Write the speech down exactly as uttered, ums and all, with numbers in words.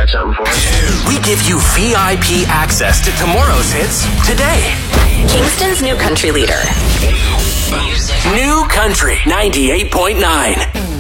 something for us? We give you V I P access to tomorrow's hits today. Kingston's new country leader. New Country ninety-eight point nine.